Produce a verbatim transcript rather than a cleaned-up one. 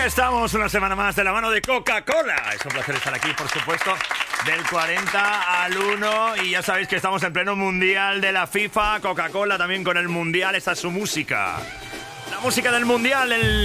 estamos una semana más de la mano de Coca-Cola. Es un placer estar aquí, por supuesto, del cuarenta al uno. Y ya sabéis que estamos en pleno mundial de la FIFA. Coca-Cola también con el mundial. Esta es su música. La música del mundial, el